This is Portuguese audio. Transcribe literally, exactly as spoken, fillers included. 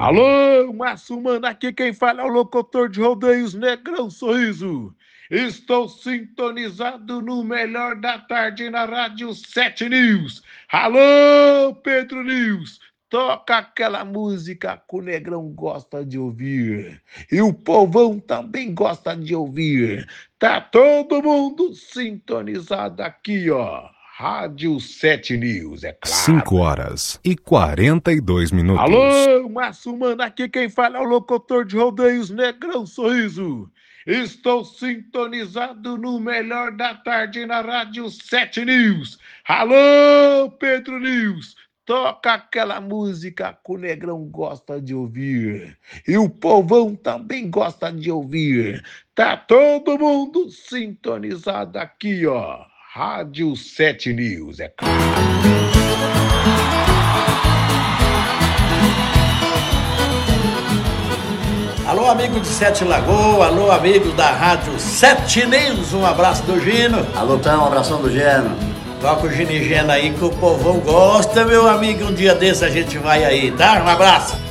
Alô, Márcio Mano, aqui quem fala é o locutor de rodeios Negrão Sorriso. Estou sintonizado no melhor da tarde na Rádio sete News. Alô, Pedro News, toca aquela música que o Negrão gosta de ouvir. E o povão também gosta de ouvir. Tá todo mundo sintonizado aqui, ó. Rádio sete News, é claro. cinco horas e quarenta e dois minutos. Alô, Márcio Mano, aqui quem fala é o locutor de rodeios Negrão Sorriso. Estou sintonizado no melhor da tarde na Rádio sete News. Alô, Pedro News, toca aquela música que o Negrão gosta de ouvir. E o povão também gosta de ouvir. Tá todo mundo sintonizado aqui, ó. Rádio sete News, é claro. Alô, amigo de Sete Lagoas, alô, amigo da Rádio sete News, um abraço do Gino. Alô, tá, um abração do Geno. Toca o Gino e Geno aí que o povão gosta, meu amigo, um dia desse a gente vai aí, tá? Um abraço.